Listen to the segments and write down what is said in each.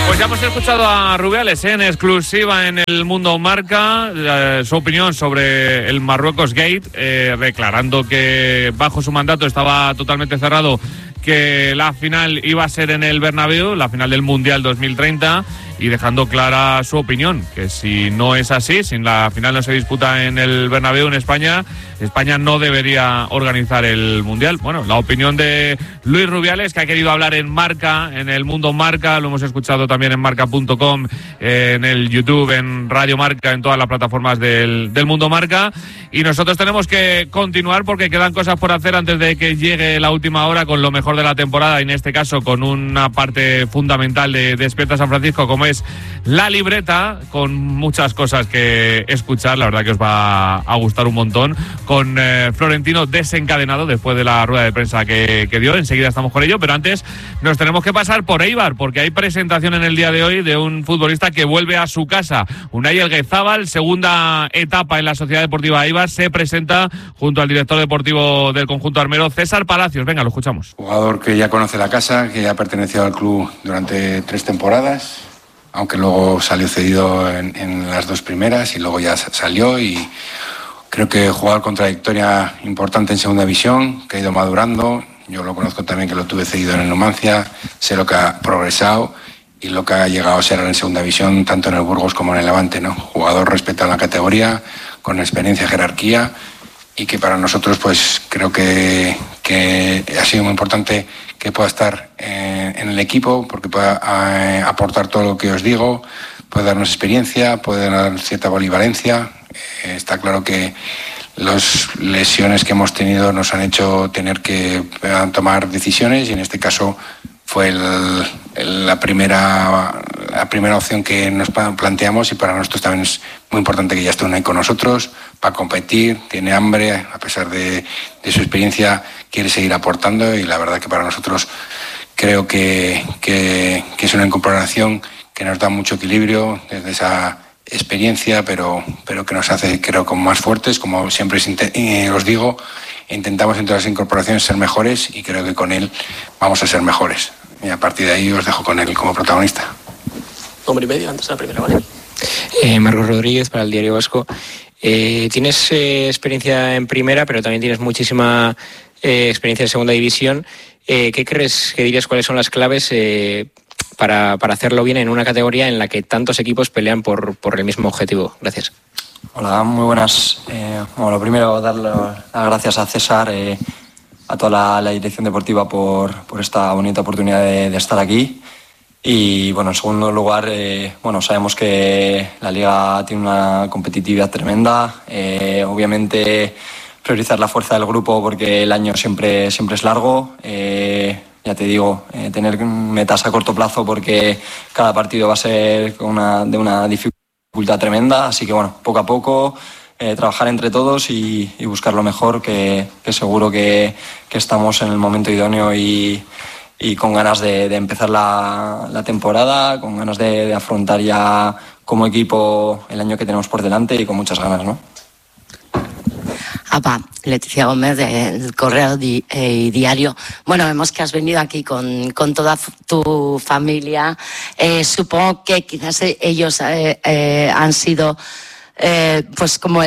Pues ya hemos escuchado a Rubiales en exclusiva en El Mundo Marca, su opinión sobre el Marruecos Gate, declarando que bajo su mandato estaba totalmente cerrado que la final iba a ser en el Bernabéu, la final del Mundial 2030, y dejando clara su opinión, que si no es así, si la final no se disputa en el Bernabéu en España, España no debería organizar el Mundial. Bueno, la opinión de Luis Rubiales, que ha querido hablar en Marca, en El Mundo Marca, lo hemos escuchado también en marca.com, en el YouTube, en Radio Marca, en todas las plataformas del Mundo Marca, y nosotros tenemos que continuar porque quedan cosas por hacer antes de que llegue la última hora con lo mejor de la temporada, y en este caso con una parte fundamental de Despierta San Francisco, como es la libreta, con muchas cosas que escuchar. La verdad que os va a gustar un montón, con Florentino desencadenado después de la rueda de prensa que dio. Enseguida estamos con ello, pero antes nos tenemos que pasar por Eibar, porque hay presentación en el día de hoy de un futbolista que vuelve a su casa. Unai Elguezábal, segunda etapa en la Sociedad Deportiva Eibar, se presenta junto al director deportivo del conjunto armero, César Palacios. Venga, lo escuchamos. Jugador que ya conoce la casa, que ya ha pertenecido al club durante 3 temporadas, aunque luego salió cedido en las 2 primeras y luego ya salió, y creo que jugador con trayectoria importante en segunda división, que ha ido madurando. Yo lo conozco también, que lo tuve cedido en el Numancia, sé lo que ha progresado y lo que ha llegado a ser en segunda división, tanto en el Burgos como en el Levante, ¿no? Jugador respetado en la categoría, con experiencia, jerarquía, y que para nosotros pues creo que ha sido muy importante que pueda estar en el equipo, porque pueda aportar todo lo que os digo, puede darnos experiencia, puede dar cierta polivalencia. Está claro que las lesiones que hemos tenido nos han hecho tener que tomar decisiones, y en este caso fue la primera opción que nos planteamos, y para nosotros también es muy importante que ya esté Unai con nosotros para competir. Tiene hambre, a pesar de su experiencia, quiere seguir aportando, y la verdad que para nosotros creo que es una incorporación que nos da mucho equilibrio desde esa experiencia, pero que nos hace, creo, como más fuertes. Como siempre os digo, intentamos en todas las incorporaciones ser mejores, y creo que con él vamos a ser mejores. Y a partir de ahí os dejo con él como protagonista. Hombre y medio antes de la primera, ¿vale? Marcos Rodríguez, para el Diario Vasco. Tienes experiencia en primera, pero también tienes muchísima experiencia en segunda división. ¿Qué crees que dirías cuáles son las claves para hacerlo bien en una categoría en la que tantos equipos pelean por el mismo objetivo? Gracias. Hola, muy buenas. Bueno, lo primero, dar las gracias a César, a toda la dirección deportiva por esta bonita oportunidad de estar aquí. Y bueno, en segundo lugar, sabemos que la liga tiene una competitividad tremenda. Obviamente priorizar la fuerza del grupo, porque el año siempre es largo. Ya te digo, tener metas a corto plazo, porque cada partido va a ser de una dificultad tremenda. Así que bueno, poco a poco, trabajar entre todos y buscar lo mejor, que seguro que estamos en el momento idóneo y con ganas de empezar la temporada, con ganas de afrontar ya como equipo el año que tenemos por delante, y con muchas ganas, ¿no? Apa, Leticia Gómez del Correo y Diario. Bueno, vemos que has venido aquí con toda tu familia. Supongo que quizás ellos han sido pues como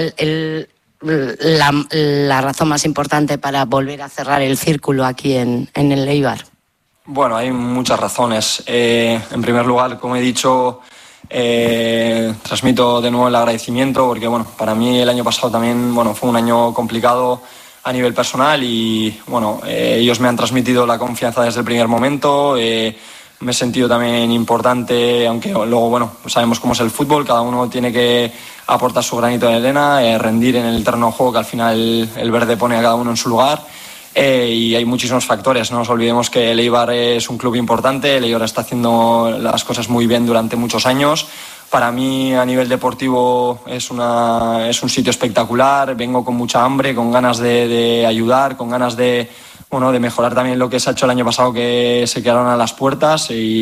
la razón más importante para volver a cerrar el círculo aquí en el Eibar. Bueno, hay muchas razones. En primer lugar, como he dicho, transmito de nuevo el agradecimiento, porque bueno, para mí el año pasado también fue un año complicado a nivel personal, y bueno, ellos me han transmitido la confianza desde el primer momento. Me he sentido también importante, aunque luego pues sabemos cómo es el fútbol, cada uno tiene que aportar su granito de arena, rendir en el terreno de juego, que al final el verde pone a cada uno en su lugar. Y hay muchísimos factores. No nos olvidemos que el Eibar es un club importante. El Eibar está haciendo las cosas muy bien durante muchos años. Para mí, a nivel deportivo, es un sitio espectacular. Vengo con mucha hambre, con ganas de ayudar, con ganas de mejorar también lo que se ha hecho el año pasado, que se quedaron a las puertas. Y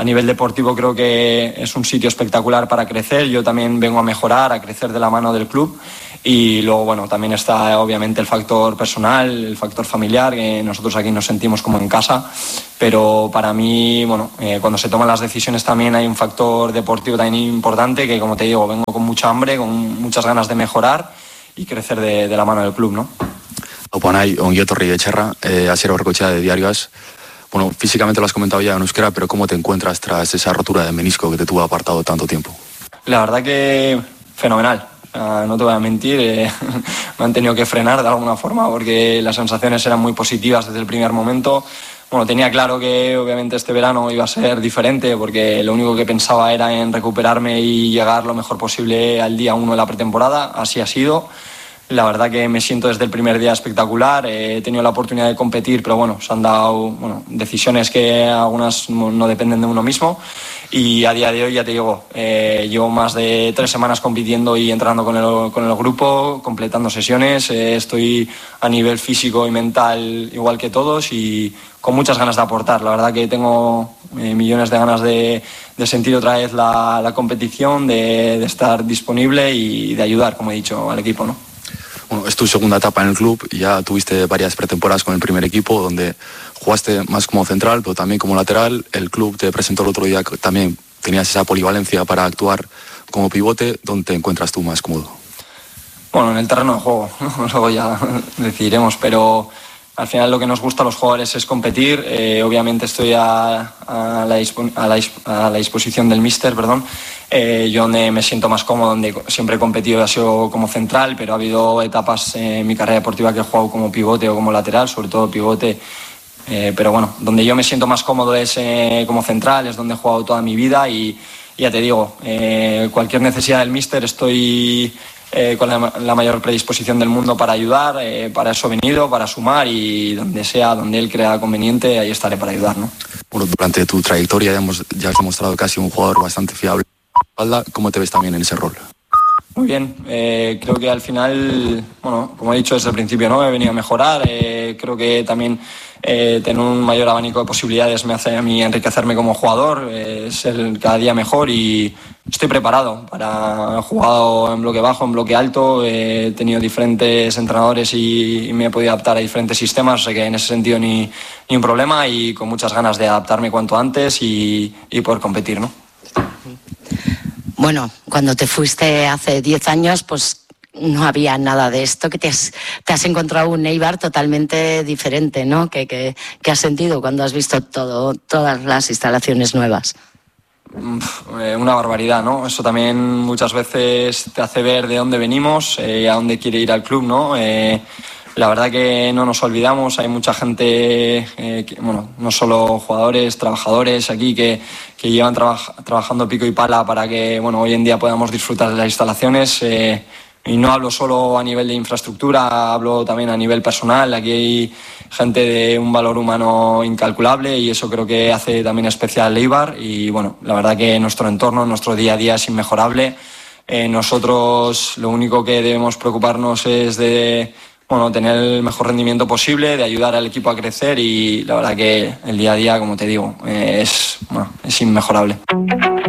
a nivel deportivo creo que es un sitio espectacular para crecer. Yo también vengo a mejorar, a crecer de la mano del club. Y luego, bueno, también está obviamente el factor personal, el factor familiar, que nosotros aquí nos sentimos como en casa, pero para mí, bueno, cuando se toman las decisiones también hay un factor deportivo también importante, que como te digo, vengo con mucha hambre, con muchas ganas de mejorar y crecer de la mano del club, ¿no? Opanay, ongi etorri etxerra, Asier Aurrekoetxea de Diario As. Bueno, físicamente lo has comentado ya en euskera, pero ¿cómo te encuentras tras esa rotura de menisco que te tuvo apartado tanto tiempo? La verdad que fenomenal. No te voy a mentir, me han tenido que frenar de alguna forma porque las sensaciones eran muy positivas desde el primer momento. Bueno, tenía claro que obviamente este verano iba a ser diferente porque lo único que pensaba era en recuperarme y llegar lo mejor posible al día 1 de la pretemporada. Así ha sido. La verdad que me siento desde el primer día espectacular. He tenido la oportunidad de competir, pero bueno, se han dado decisiones que algunas no dependen de uno mismo. Y a día de hoy, ya te digo, llevo más de 3 semanas compitiendo y entrenando con el grupo, completando sesiones. Estoy a nivel físico y mental igual que todos y con muchas ganas de aportar. La verdad que tengo millones de ganas de sentir otra vez la competición, de estar disponible y de ayudar, como he dicho, al equipo, ¿no? Bueno, es tu segunda etapa en el club, ya tuviste varias pretemporadas con el primer equipo, donde jugaste más como central, pero también como lateral. El club te presentó el otro día que también tenías esa polivalencia para actuar como pivote. ¿Dónde te encuentras tú más cómodo? Bueno, en el terreno de juego, ¿no? Luego ya decidiremos, pero al final lo que nos gusta a los jugadores es competir. Obviamente estoy a la disposición del míster, perdón. Yo donde me siento más cómodo, donde siempre he competido, ha sido como central, pero ha habido etapas en mi carrera deportiva que he jugado como pivote o como lateral, sobre todo pivote. Pero bueno, donde yo me siento más cómodo es como central, es donde he jugado toda mi vida y ya te digo, cualquier necesidad del míster estoy con la mayor predisposición del mundo para ayudar, para eso he venido, para sumar y donde sea, donde él crea conveniente, ahí estaré para ayudar, ¿no? Bueno, durante tu trayectoria ya has demostrado casi un jugador bastante fiable. ¿Cómo te ves también en ese rol? Muy bien, creo que al final, bueno, como he dicho desde el principio, ¿no? He venido a mejorar, creo que también tener un mayor abanico de posibilidades me hace a mí enriquecerme como jugador, ser cada día mejor y estoy preparado para he jugado en bloque bajo, en bloque alto, he tenido diferentes entrenadores y me he podido adaptar a diferentes sistemas, o sea que en ese sentido ni un problema y con muchas ganas de adaptarme cuanto antes y poder competir, ¿no? Bueno, cuando te fuiste hace 10 años, pues no había nada de esto, que te has encontrado un Eibar totalmente diferente, ¿no? ¿Qué has sentido cuando has visto todas las instalaciones nuevas? Una barbaridad, ¿no? Eso también muchas veces te hace ver de dónde venimos, a dónde quiere ir al club, ¿no? La verdad que no nos olvidamos, hay mucha gente, no solo jugadores, trabajadores aquí que llevan trabajando pico y pala para que hoy en día podamos disfrutar de las instalaciones. Y no hablo solo a nivel de infraestructura, hablo también a nivel personal. Aquí hay gente de un valor humano incalculable y eso creo que hace también especial Eibar. Y bueno, la verdad que nuestro entorno, nuestro día a día es inmejorable. Nosotros lo único que debemos preocuparnos es de tener el mejor rendimiento posible, de ayudar al equipo a crecer y la verdad que el día a día, como te digo, es inmejorable.